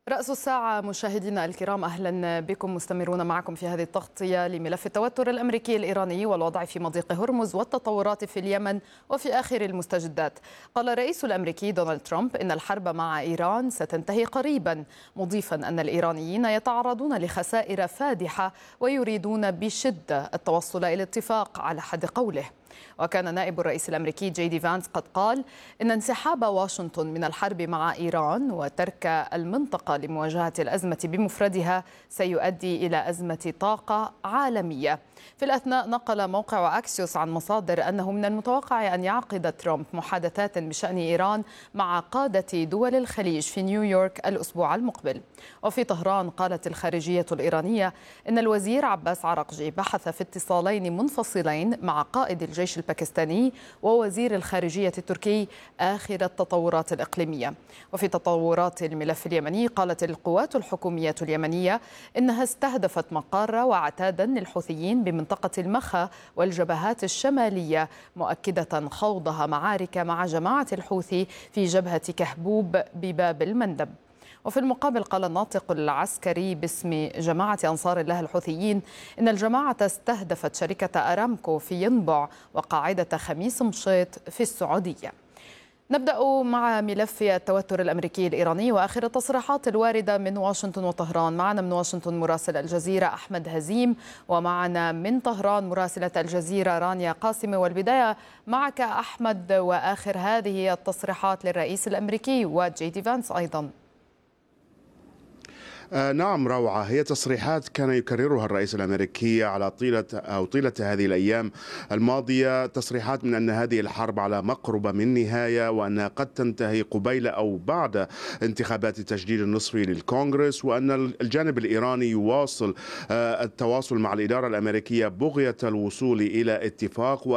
رأس الساعة مشاهدينا الكرام، أهلا بكم. مستمرون معكم في هذه التغطية لملف التوتر الأمريكي الإيراني والوضع في مضيق هرمز والتطورات في اليمن وفي آخر المستجدات. قال الرئيس الأمريكي دونالد ترامب إن الحرب مع إيران ستنتهي قريبا، مضيفا أن الإيرانيين يتعرضون لخسائر فادحة ويريدون بشدة التوصل إلى اتفاق على حد قوله. وكان نائب الرئيس الأمريكي جي دي فانس قد قال إن انسحاب واشنطن من الحرب مع إيران وترك المنطقة لمواجهة الأزمة بمفردها سيؤدي إلى أزمة طاقة عالمية. في الأثناء نقل موقع أكسيوس عن مصادر أنه من المتوقع أن يعقد ترامب محادثات بشأن إيران مع قادة دول الخليج في نيويورك الأسبوع المقبل. وفي طهران قالت الخارجية الإيرانية إن الوزير عباس عراقجي بحث في اتصالين منفصلين مع قائد الجيش الباكستاني ووزير الخارجية التركي آخر التطورات الإقليمية. وفي تطورات الملف اليمني قالت القوات الحكومية اليمنية إنها استهدفت مقار وعتادا للحوثيين بمنطقة المخا والجبهات الشمالية، مؤكدة خوضها معارك مع جماعة الحوثي في جبهة كهبوب بباب المندب. وفي المقابل قال الناطق العسكري باسم جماعة أنصار الله الحوثيين إن الجماعة استهدفت شركة أرامكو في ينبع وقاعدة خميس مشيط في السعودية. نبدأ مع ملف التوتر الأمريكي الإيراني وآخر التصريحات الواردة من واشنطن وطهران. معنا من واشنطن مراسل الجزيرة أحمد هزيم، ومعنا من طهران مراسلة الجزيرة رانيا قاسم. والبداية معك أحمد، وآخر هذه التصريحات للرئيس الأمريكي وجي دي فانس أيضا. نعم روعة، هي تصريحات كان يكررها الرئيس الأمريكي على طيلة هذه الأيام الماضية، تصريحات من أن هذه الحرب على مقربة من نهاية وأنها قد تنتهي قبيل أو بعد انتخابات التجديد النصفي للكونغرس، وأن الجانب الإيراني يواصل التواصل مع الإدارة الأمريكية بغية الوصول إلى اتفاق،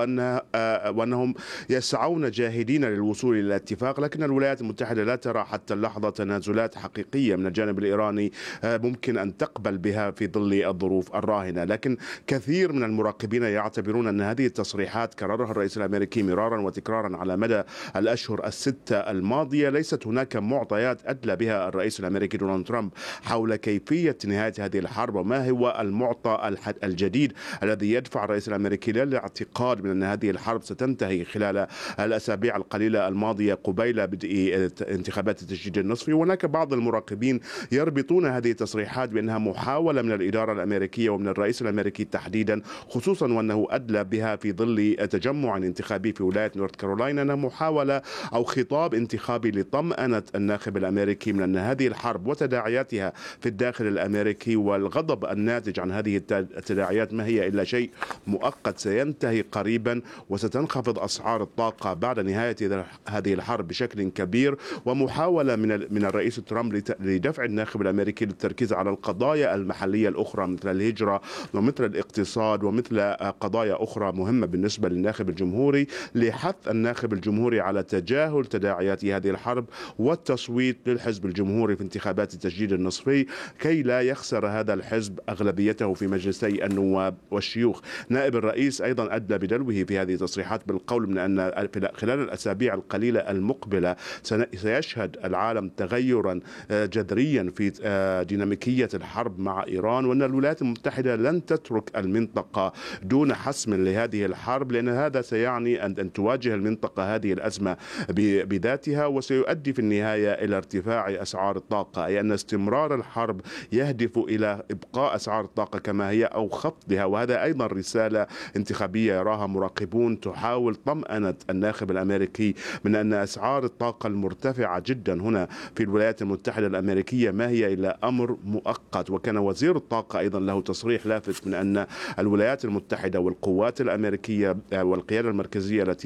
وأنهم يسعون جاهدين للوصول إلى اتفاق، لكن الولايات المتحدة لا ترى حتى اللحظة تنازلات حقيقية من الجانب الإيراني ممكن أن تقبل بها في ظل الظروف الراهنة. لكن كثير من المراقبين يعتبرون أن هذه التصريحات كررها الرئيس الأمريكي مرارا وتكرارا على مدى الأشهر الستة الماضية ليست هناك معطيات أدلى بها الرئيس الأمريكي دونالد ترامب حول كيفية نهاية هذه الحرب، وما هو المعطى الجديد الذي يدفع الرئيس الأمريكي للاعتقاد من أن هذه الحرب ستنتهي خلال الأسابيع القليلة الماضية قبيل بدء انتخابات التجديد النصفي. هناك بعض المراقبين يربطون هذه التصريحات بأنها محاولة من الإدارة الأمريكية ومن الرئيس الأمريكي تحديدا، خصوصا وأنه أدلى بها في ظل تجمع انتخابي في ولاية نورث كارولاينا، أنها محاولة أو خطاب انتخابي لطمأنة الناخب الأمريكي من أن هذه الحرب وتداعياتها في الداخل الأمريكي والغضب الناتج عن هذه التداعيات ما هي إلا شيء مؤقت سينتهي قريبا، وستنخفض أسعار الطاقة بعد نهاية هذه الحرب بشكل كبير، ومحاولة من الرئيس ترامب لدفع الناخب الأمريكي للتركيز على القضايا المحلية الأخرى مثل الهجرة ومثل الاقتصاد ومثل قضايا أخرى مهمة بالنسبة للناخب الجمهوري، لحث الناخب الجمهوري على تجاهل تداعيات هذه الحرب والتصويت للحزب الجمهوري في انتخابات التجديد النصفي كي لا يخسر هذا الحزب أغلبيته في مجلسي النواب والشيوخ. نائب الرئيس أيضا أدلى بدلوه في هذه التصريحات بالقول من أن خلال الأسابيع القليلة المقبلة سيشهد العالم تغيرا جذريا في ديناميكية الحرب مع إيران، وأن الولايات المتحدة لن تترك المنطقة دون حسم لهذه الحرب، لأن هذا سيعني أن تواجه المنطقة هذه الأزمة بذاتها، وسيؤدي في النهاية إلى ارتفاع أسعار الطاقة، أي أن استمرار الحرب يهدف إلى إبقاء أسعار الطاقة كما هي أو خفضها. وهذا أيضا رسالة انتخابية يراها مراقبون تحاول طمأنة الناخب الأمريكي من أن أسعار الطاقة المرتفعة جدا هنا في الولايات المتحدة الأمريكية ما هي إلا أمر مؤقت. وكان وزير الطاقة أيضا له تصريح لافت من أن الولايات المتحدة والقوات الأمريكية والقيادة المركزية التي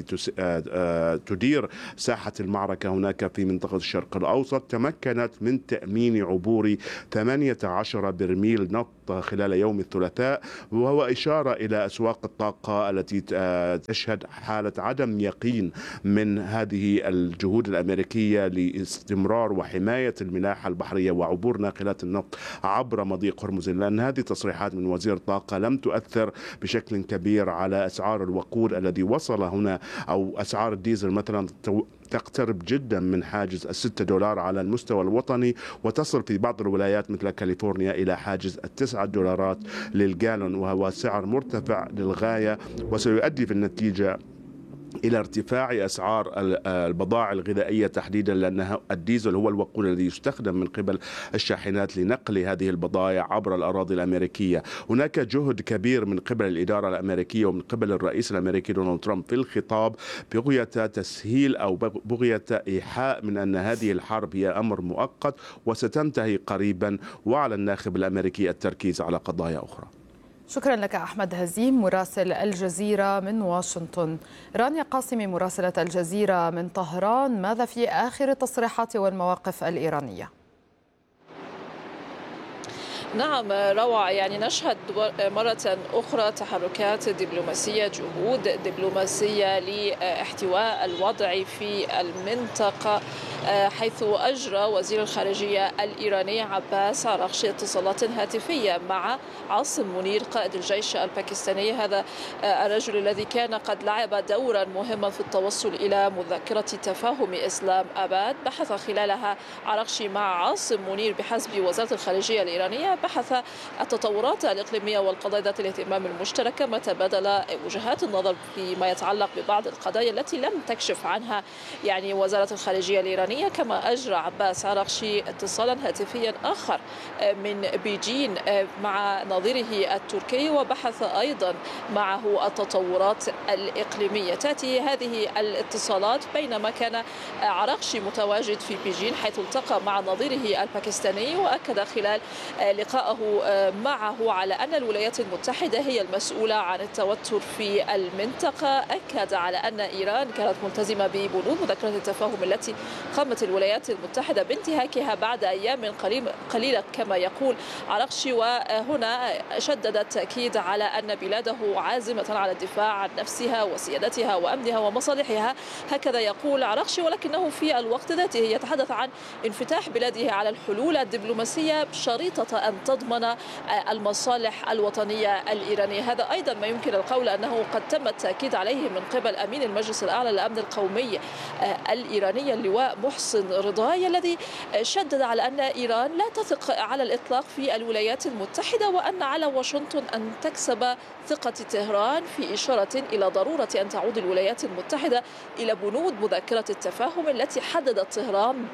تدير ساحة المعركة هناك في منطقة الشرق الأوسط تمكنت من تأمين عبور 18 برميل نفط خلال يوم الثلاثاء، وهو إشارة إلى أسواق الطاقة التي تشهد حالة عدم يقين من هذه الجهود الأمريكية لاستمرار وحماية الملاحة البحرية وعبور ناقلات النفط عبر مضيق هرمز، لأن هذه تصريحات من وزير الطاقة لم تؤثر بشكل كبير على أسعار الوقود الذي وصل هنا، أو أسعار الديزل مثلا تقترب جدا من حاجز $6 على المستوى الوطني، وتصل في بعض الولايات مثل كاليفورنيا إلى حاجز $9 للجالون، وهو سعر مرتفع للغاية، وسيؤدي في النتيجة إلى ارتفاع أسعار البضائع الغذائية تحديدا، لأن الديزل هو الوقود الذي يستخدم من قبل الشاحنات لنقل هذه البضائع عبر الأراضي الأمريكية. هناك جهد كبير من قبل الإدارة الأمريكية ومن قبل الرئيس الأمريكي دونالد ترامب في الخطاب بغية تسهيل أو بغية إيحاء من أن هذه الحرب هي أمر مؤقت وستنتهي قريبا، وعلى الناخب الأمريكي التركيز على قضايا أخرى. شكرا لك أحمد هزيم مراسل الجزيرة من واشنطن. رانيا قاسمي مراسلة الجزيرة من طهران، ماذا في آخر التصريحات والمواقف الإيرانية؟ نعم روعة، يعني نشهد مرة أخرى تحركات دبلوماسية، جهود دبلوماسية لاحتواء الوضع في المنطقة، حيث أجرى وزير الخارجية الإيراني عباس عراقشي اتصالات هاتفية مع عاصم منير قائد الجيش الباكستاني، هذا الرجل الذي كان قد لعب دورا مهما في التوصل إلى مذكرة تفاهم إسلام آباد. بحث خلالها عراقشي مع عاصم منير بحسب وزارة الخارجية الإيرانية، بحث التطورات الإقليمية والقضايا ذات الاهتمام المشترك، كما تبادل وجهات النظر فيما يتعلق ببعض القضايا التي لم تكشف عنها يعني وزارة الخارجية الإيرانية. كما أجرى عباس عراقشي اتصالا هاتفيا آخر من بيجين مع نظيره التركي، وبحث أيضا معه التطورات الإقليمية. تأتي هذه الاتصالات بينما كان عراقشي متواجد في بيجين، حيث التقى مع نظيره الباكستاني، وأكد خلال لقائه معه على أن الولايات المتحدة هي المسؤولة عن التوتر في المنطقة. أكد على أن إيران كانت ملتزمة ببنود مذكرة التفاهم التي قامت الولايات المتحدة بانتهاكها بعد أيام قليلة كما يقول عراقشي. وهنا شدد التأكيد على أن بلاده عازمة على الدفاع عن نفسها وسيادتها وأمنها ومصالحها، هكذا يقول عراقشي، ولكنه في الوقت ذاته يتحدث عن انفتاح بلاده على الحلول الدبلوماسية شريطة أن تضمن المصالح الوطنية الإيرانية. هذا أيضا ما يمكن القول أنه قد تم التأكيد عليه من قبل أمين المجلس الأعلى للأمن القومي الإيراني اللواء محسن رضاي، الذي شدد على أن إيران لا تثق على الإطلاق في الولايات المتحدة، وأن على واشنطن أن تكسب ثقة طهران، في إشارة إلى ضرورة أن تعود الولايات المتحدة إلى بنود مذكرة التفاهم التي حددت طهران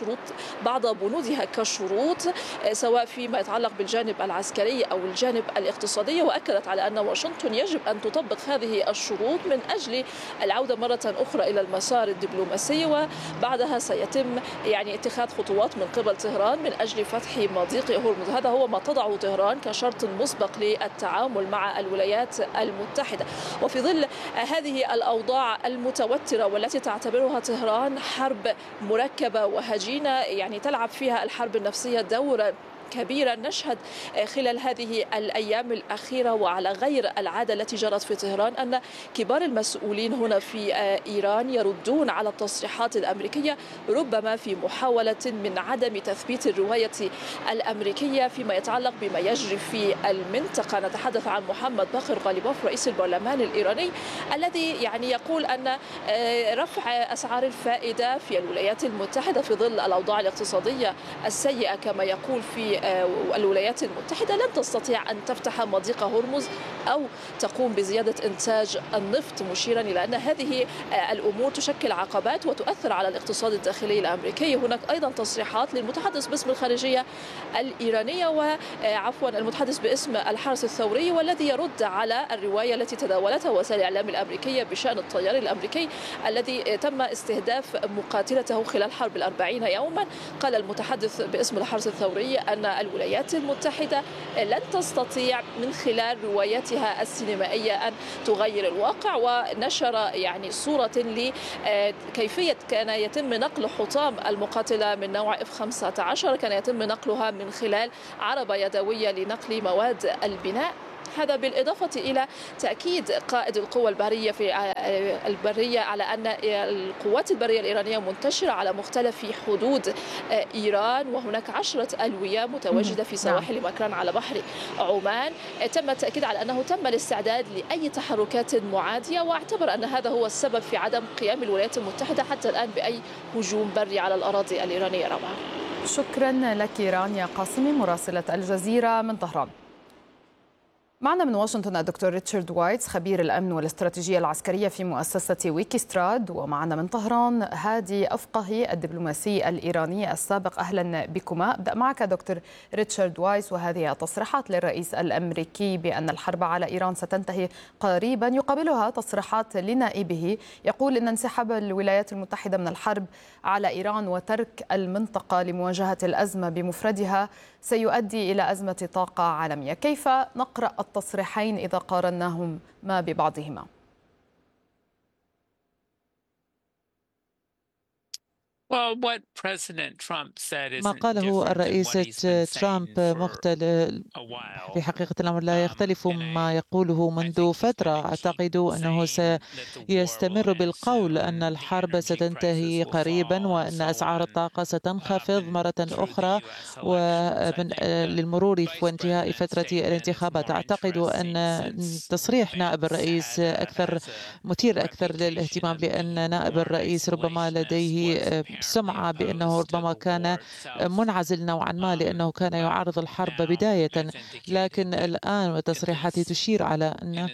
بعض بنودها كشروط، سواء فيما يتعلق بالجانب العسكري أو الجانب الاقتصادي. وأكدت على أن واشنطن يجب أن تطبق هذه الشروط من أجل العودة مرة أخرى إلى المسار الدبلوماسي، وبعدها سيتم يعني اتخاذ خطوات من قبل طهران من أجل فتح مضيق هرمز. هذا هو ما تضعه طهران كشرط مسبق للتعامل مع الولايات المتحدة. وفي ظل هذه الأوضاع المتوترة والتي تعتبرها طهران حرب مركبة وهجينة، يعني تلعب فيها الحرب النفسية دورا كبيرا، نشهد خلال هذه الأيام الأخيرة وعلى غير العادة التي جرت في طهران أن كبار المسؤولين هنا في إيران يردون على التصريحات الأمريكية، ربما في محاولة من عدم تثبيت الرواية الأمريكية فيما يتعلق بما يجري في المنطقة. نتحدث عن محمد باقر غالباف رئيس البرلمان الإيراني، الذي يعني يقول أن رفع أسعار الفائدة في الولايات المتحدة في ظل الأوضاع الاقتصادية السيئة كما يقول في الولايات المتحدة لن تستطيع أن تفتح مضيق هرمز أو تقوم بزيادة إنتاج النفط، مشيرا إلى أن هذه الأمور تشكل عقبات وتؤثر على الاقتصاد الداخلي الأمريكي. هناك أيضا تصريحات للمتحدث باسم الخارجية الإيرانية المتحدث باسم الحرس الثوري، والذي يرد على الرواية التي تداولتها وسائل الإعلام الأمريكية بشأن الطيار الأمريكي الذي تم استهداف مقاتلته خلال حرب 40 يوما. قال المتحدث باسم الحرس الثوري أن الولايات المتحدة لن تستطيع من خلال روايتها السينمائية أن تغير الواقع، ونشر يعني صورة لكيفية كان يتم نقل حطام المقاتلة من نوع F-15، كان يتم نقلها من خلال عربة يدوية لنقل مواد البناء. هذا بالإضافة إلى تأكيد قائد القوى البحرية البرية على أن القوات البرية الإيرانية منتشرة على مختلف حدود إيران، وهناك 10 ألوية متواجدة في سواحل مكران على بحر عمان. تم التأكيد على أنه تم الاستعداد لأي تحركات معادية، واعتبر أن هذا هو السبب في عدم قيام الولايات المتحدة حتى الآن بأي هجوم بري على الأراضي الإيرانية. رابعة، شكرا لك رانيا قاسمي مراسلة الجزيرة من طهران. معنا من واشنطن الدكتور ريتشارد وايتس خبير الأمن والاستراتيجية العسكرية في مؤسسة ويكيستراد، ومعنا من طهران هادي أفقهي الدبلوماسي الإيراني السابق. أهلا بكما. أبدأ معك دكتور ريتشارد وايتس، وهذه تصريحات للرئيس الأمريكي بأن الحرب على إيران ستنتهي قريبا يقابلها تصريحات لنائبه يقول أن انسحاب الولايات المتحدة من الحرب على إيران وترك المنطقة لمواجهة الأزمة بمفردها سيؤدي إلى أزمة طاقة عالمية. كيف نقرأ التصريحين إذا قارناهم ما ببعضهما؟ ما قاله الرئيس ترامب مختلف في حقيقة الأمر، لا يختلف ما يقوله منذ فترة. أعتقد أنه سيستمر بالقول أن الحرب ستنتهي قريبا وأن أسعار الطاقة ستنخفض مرة أخرى للمرور وانتهاء فترة الانتخابات. أعتقد أن تصريح نائب الرئيس مثير أكثر للاهتمام، لأن نائب الرئيس ربما لديه سمعة بأنه ربما كان منعزل نوعا ما لأنه كان يعارض الحرب بداية، لكن الآن وتصريحاته تشير على أن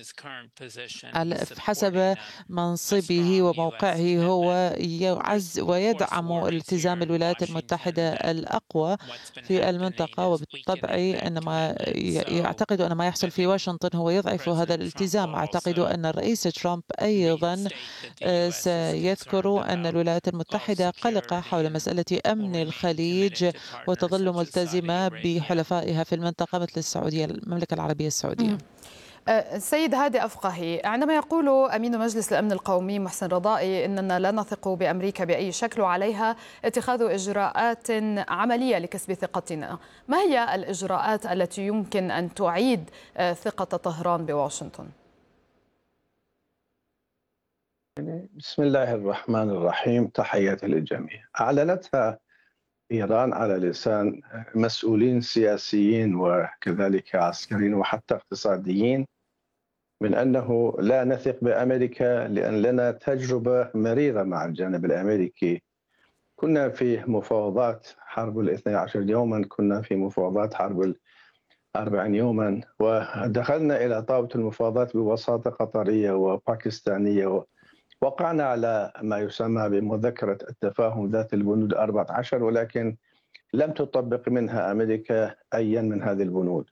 حسب منصبه وموقعه هو يعز ويدعم التزام الولايات المتحدة الأقوى في المنطقة، وبالطبع يعتقد أن ما يحصل في واشنطن هو يضعف هذا الالتزام. أعتقد أن الرئيس ترامب أيضا سيذكر أن الولايات المتحدة قلقة حول مسألة أمن الخليج وتظل ملتزمة بحلفائها في المنطقة مثل السعودية، المملكة العربية السعودية. السيد هادي أفقهي، عندما يقول أمين مجلس الأمن القومي محسن رضائي إننا لا نثق بأمريكا بأي شكل وعليها اتخاذ إجراءات عملية لكسب ثقتنا، ما هي الإجراءات التي يمكن أن تعيد ثقة طهران بواشنطن؟ بسم الله الرحمن الرحيم، تحياتي للجميع. أعلنتها إيران على لسان مسؤولين سياسيين وكذلك عسكريين وحتى اقتصاديين من أنه لا نثق بأمريكا لأن لنا تجربة مريرة مع الجانب الأمريكي. كنا في مفاوضات حرب 12 يوما، كنا في مفاوضات حرب 40 يوما، ودخلنا إلى طاولة المفاوضات بوساطة قطرية وباكستانية، وقعنا على ما يسمى بمذكرة التفاهم ذات البنود 14، ولكن لم تطبق منها أمريكا أيا من هذه البنود.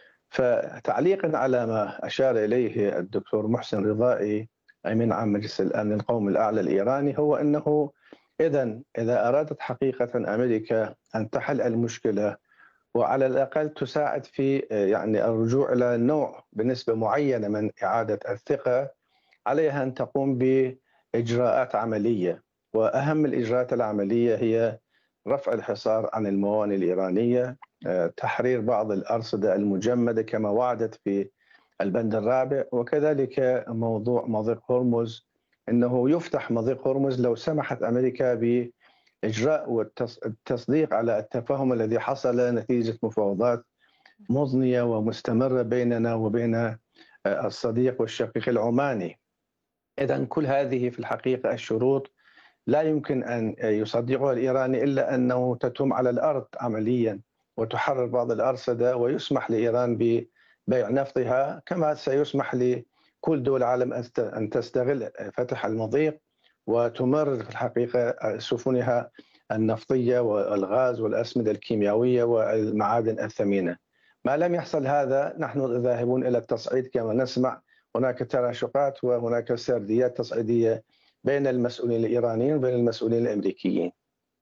فتعليقا على ما أشار إليه الدكتور محسن رضائي أمين عام مجلس الأمن القومي الأعلى الإيراني، هو أنه إذا أرادت حقيقة أمريكا أن تحل المشكلة وعلى الأقل تساعد في الرجوع إلى نوع بنسبة معينة من إعادة الثقة، عليها أن تقوم بإجراءات عملية، وأهم الإجراءات العملية هي رفع الحصار عن الموانئ الإيرانية، تحرير بعض الأرصدة المجمدة كما وعدت في البند الرابع، وكذلك موضوع مضيق هرمز، أنه يفتح مضيق هرمز لو سمحت أمريكا بإجراء والتصديق على التفاهم الذي حصل نتيجة مفاوضات مضنية ومستمرة بيننا وبين الصديق والشقيق العماني. إذن كل هذه في الحقيقة الشروط لا يمكن أن يصدقها الإيراني إلا أنه تتم على الأرض عمليا وتحرر بعض الأرصدة، ويسمح لإيران ببيع نفطها كما سيسمح لكل دول العالم أن تستغل فتح المضيق وتمرر في الحقيقة سفنها النفطية والغاز والأسمدة الكيميائية والمعادن الثمينة. ما لم يحصل هذا نحن ذاهبون إلى التصعيد كما نسمع. هناك تراشقات وهناك سرديات تصعيدية بين المسؤولين الإيرانيين وبين المسؤولين الأمريكيين.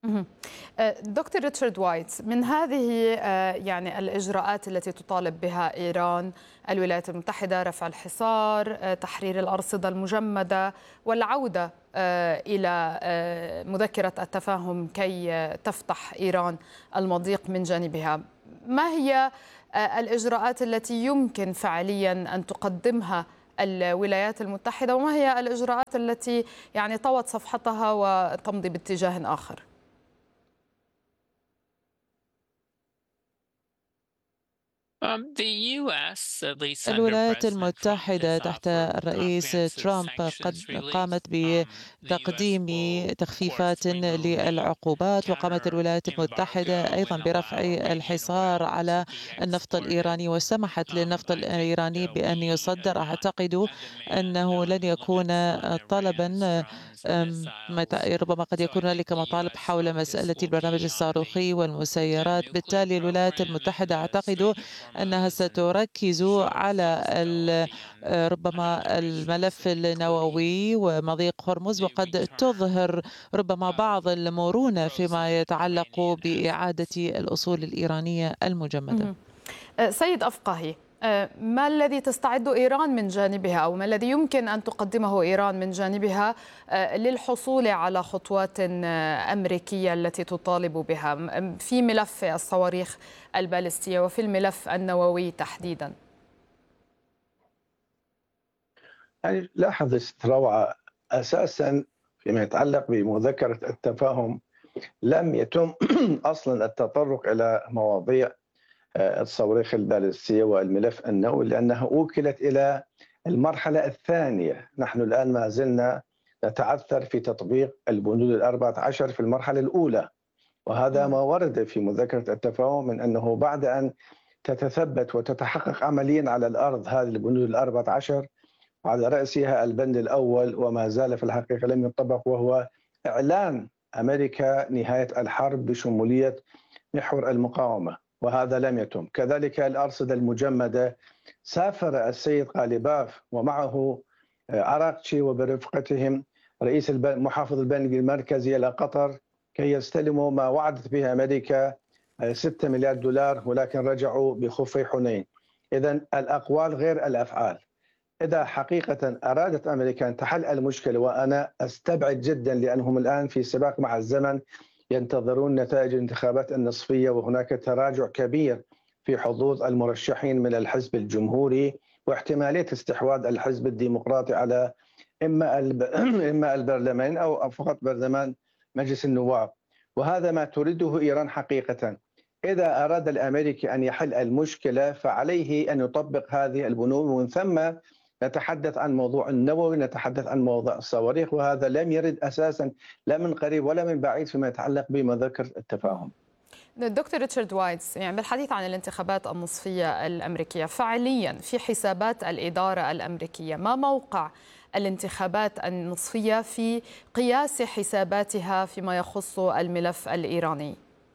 دكتور ريتشارد وايتس، من هذه الإجراءات التي تطالب بها إيران الولايات المتحدة، رفع الحصار، تحرير الأرصدة المجمدة، والعودة إلى مذكرة التفاهم كي تفتح إيران المضيق من جانبها، ما هي الإجراءات التي يمكن فعليا أن تقدمها الولايات المتحدة، وما هي الإجراءات التي يعني طوت صفحتها وتمضي باتجاه آخر؟ الولايات المتحدة تحت الرئيس ترامب قد قامت بتقديم تخفيفات للعقوبات، وقامت الولايات المتحدة أيضا برفع الحصار على النفط الإيراني، وسمحت للنفط الإيراني بأن يصدر. أعتقد أنه لن يكون طلبا، ربما قد يكون هنالك مطالب حول مسألة البرنامج الصاروخي والمسيرات. بالتالي الولايات المتحدة أعتقد أنها ستركز على ربما الملف النووي ومضيق هرمز، وقد تظهر ربما بعض المرونة فيما يتعلق بإعادة الأصول الإيرانية المجمدة. سيد أفقهي، ما الذي تستعد إيران من جانبها، أو ما الذي يمكن أن تقدمه إيران من جانبها للحصول على خطوات أمريكية التي تطالب بها في ملف الصواريخ البالستية وفي الملف النووي تحديدا؟ يعني لاحظ روعة أساسا فيما يتعلق بمذكرة التفاهم لم يتم أصلا التطرق إلى مواضيع الصواريخ البالستية والملف النووي، لأنها وكلت إلى المرحلة الثانية. نحن الآن ما زلنا نتعثر في تطبيق البنود 14 في المرحلة الأولى، وهذا ما ورد في مذكرة التفاهم من أنه بعد أن تتثبت وتتحقق عمليا على الأرض هذه البنود 14 على رأسها البند الأول وما زال في الحقيقة لم يطبق، وهو إعلان أمريكا نهاية الحرب بشمولية محور المقاومة، وهذا لم يتم. كذلك الأرصدة المجمدة، سافر السيد غالباف ومعه عراقشي وبرفقتهم رئيس محافظ البنك المركزي إلى قطر كي يستلموا ما وعدت به أمريكا 6 مليار دولار، ولكن رجعوا بخفي حنين. إذن الأقوال غير الأفعال. إذا حقيقة أرادت أمريكا أن تحل المشكلة، وأنا أستبعد جدا لأنهم الآن في سباق مع الزمن ينتظرون نتائج الانتخابات النصفية، وهناك تراجع كبير في حظوظ المرشحين من الحزب الجمهوري واحتمالية استحواذ الحزب الديمقراطي على إما البرلمان أو فقط برلمان مجلس النواب، وهذا ما تريده إيران حقيقة. إذا أراد الأمريكي أن يحل المشكلة فعليه أن يطبق هذه البنود، ومن ثم نتحدث عن موضوع النووي، نتحدث عن موضوع الصواريخ، وهذا لم يرد أساسا لا من قريب ولا من بعيد فيما يتعلق بمذكرة التفاهم. دكتور ريتشارد وايتس، يعني بالحديث عن الانتخابات النصفية الأمريكية، فعليا في حسابات الإدارة الأمريكية ما موقع الانتخابات النصفية في قياس حساباتها فيما يخص الملف الإيراني؟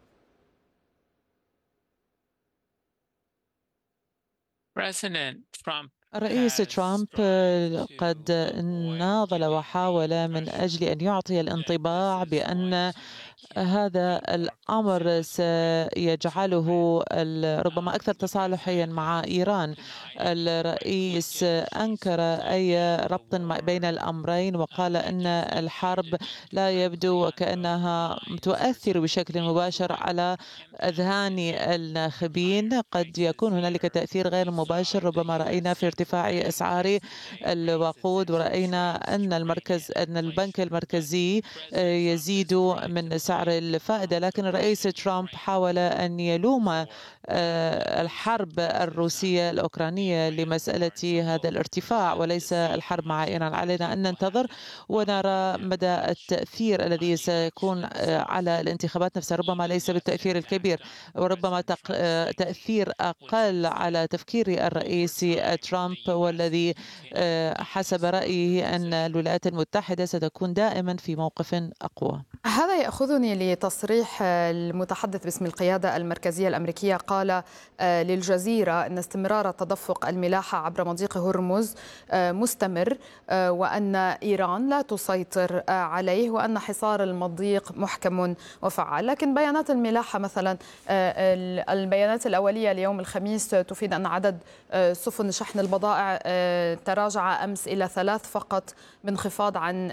الرئيس ترامب قد ناضل وحاول من أجل أن يعطي الانطباع بأن هذا الأمر سيجعله ربما أكثر تصالحيا مع إيران. الرئيس أنكر أي ربط بين الأمرين، وقال أن الحرب لا يبدو وكأنها تؤثر بشكل مباشر على أذهان الناخبين. قد يكون هنالك تأثير غير مباشر، ربما رأينا في ارتفاع أسعار الوقود، ورأينا أن البنك المركزي يزيد من سعر الفائدة، لكن الرئيس ترامب حاول أن يلوم الحرب الروسية الأوكرانية لمسألة هذا الارتفاع وليس الحرب مع إيران. علينا أن ننتظر ونرى مدى التأثير الذي سيكون على الانتخابات نفسها. ربما ليس بالتأثير الكبير، وربما تأثير أقل على تفكير الرئيس ترامب، والذي حسب رأيه أن الولايات المتحدة ستكون دائما في موقف أقوى. هذا يأخذني لتصريح المتحدث باسم القيادة المركزية الأمريكية، قال للجزيرة أن استمرار تدفق الملاحة عبر مضيق هرمز مستمر، وأن إيران لا تسيطر عليه، وأن حصار المضيق محكم وفعال. لكن بيانات الملاحة مثلا، البيانات الأولية ليوم الخميس تفيد أن عدد سفن شحن البضائع البضائع تراجع أمس إلى 3 فقط، بانخفاض عن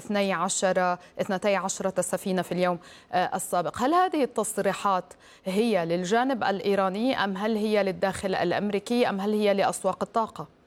12 سفينة في اليوم السابق. هل هذه التصريحات هي للجانب الإيراني أم هل هي للداخل الأمريكي أم هل هي لأسواق الطاقة؟